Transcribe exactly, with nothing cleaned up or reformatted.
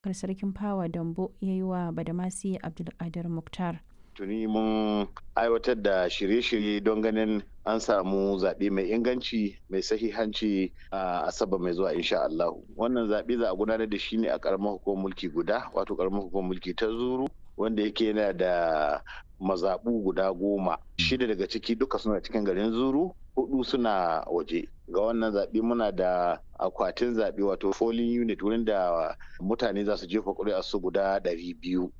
Sarkin Fawa Dambo ya yi wa Badamasi Abdulkadir Mukhtar. Tuni mun aiwatar da shirye-shirye don ganin an samu zaɓe mai inganci mai sahihanci a Asabar mai zuwa insha Allah. Wannan zaɓe za a gudanar da shi ne a ƙaramar hukumar mulki guda, wato ƙaramar hukumar mulki ta Zuru, wanda yake yana da mazaɓu guda goma. Shida daga ciki duka suna cikin garin Zuru, hudu suna waje. Ga wannan zaɓe muna da akwatin zaɓe wato polling unit wurin da mutane za su jefa ƙuri'a su guda ɗari biyu.